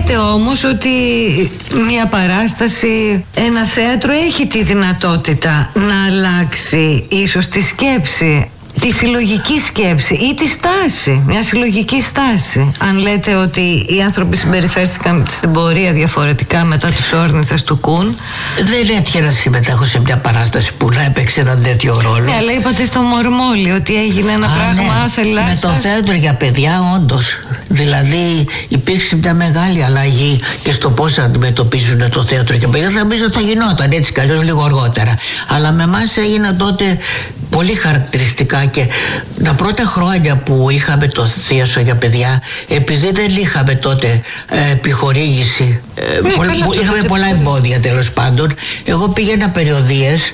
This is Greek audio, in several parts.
λέτε όμως ότι μια παράσταση, ένα θέατρο έχει τη δυνατότητα να αλλάξει ίσως τη σκέψη, τη συλλογική σκέψη ή τη στάση, μια συλλογική στάση. Αν λέτε ότι οι άνθρωποι συμπεριφέρθηκαν στην πορεία διαφορετικά μετά τους όρνηθες του Κουν. Δεν έτυχε να συμμετέχω σε μια παράσταση που να έπαιξε έναν τέτοιο ρόλο. Ναι, αλλά είπατε στο Μορμόλι ότι έγινε ένα πράγμα άθελά με το θέατρο για παιδιά, όντως. Δηλαδή υπήρξε μια μεγάλη αλλαγή και στο πώς αντιμετωπίζουν το θέατρο για παιδιά. Νομίζω θα γινόταν έτσι κι αλλιώς λίγο αργότερα. Αλλά με εμάς έγινε τότε πολύ χαρακτηριστικά, και τα πρώτα χρόνια που είχαμε το θέατρο για παιδιά, επειδή δεν είχαμε τότε επιχορήγηση, είχαμε πολλά εμπόδια τέλος πάντων, εγώ πήγαινα περιοδίες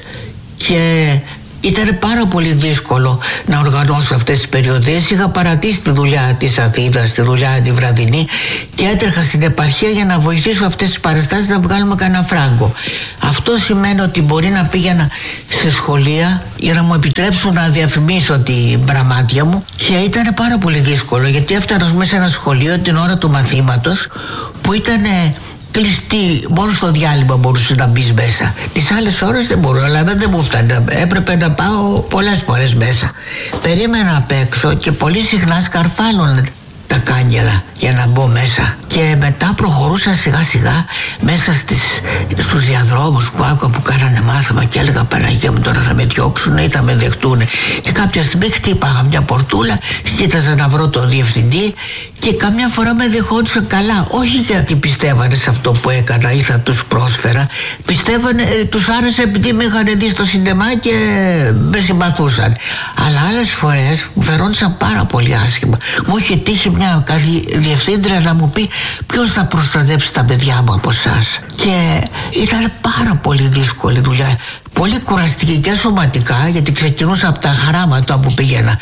και ήταν πάρα πολύ δύσκολο να οργανώσω αυτές τις περιοδίες. Είχα παρατήσει τη δουλειά της Αθήνας, τη δουλειά τη βραδινή, και έτρεχα στην επαρχία για να βοηθήσω αυτές τις παραστάσεις να βγάλουμε κανένα φράγκο. Αυτό σημαίνει ότι μπορεί να πήγαινα σε σχολεία για να μου επιτρέψουν να διαφημίσω την πραμάτια μου, και ήταν πάρα πολύ δύσκολο, γιατί έφτανα μέσα σε ένα σχολείο την ώρα του μαθήματος που ήταν κλειστή, μόνο στο διάλειμμα μπορούσε να μπει μέσα. Τις άλλες ώρες δεν μπορούσα, αλλά δεν μου φτάνει. Έπρεπε να πάω πολλές φορές μέσα. Περίμενα απ' έξω και πολύ συχνά σκαρφάλωνε τα κάγκελα για να μπω μέσα. Και μετά προχωρούσα σιγά σιγά μέσα στους διαδρόμους που άκουγα που κάνανε μάθημα, και έλεγα Παναγία μου, τώρα θα με διώξουν ή θα με δεχτούν. Και κάποια στιγμή χτύπαγα μια πορτούλα, κοίταζα να βρω τον διευθυντή, και καμιά φορά με δεχόντουσαν καλά. Όχι γιατί πιστεύανε σε αυτό που έκανα ή θα τους πρόσφερα. Πιστεύανε, τους άρεσε επειδή με είχαν δει στο σινεμά και με συμπαθούσαν. Αλλά άλλες φορές μου φερόντουσαν πάρα πολύ άσχημα. Μου είχε τύχει μια διευθύντρια να μου πει ποιος θα προστατέψει τα παιδιά μου από εσάς. Και ήταν πάρα πολύ δύσκολη δουλειά. Πολύ κουραστική και σωματικά, γιατί ξεκινούσα από τα χαράματα που πήγαινα.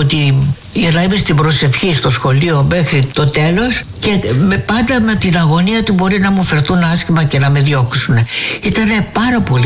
Για να είμαι στην προσευχή στο σχολείο μέχρι το τέλος, και πάντα με την αγωνία ότι μπορεί να μου φερθούν άσχημα και να με διώξουν. Ήταν πάρα πολύ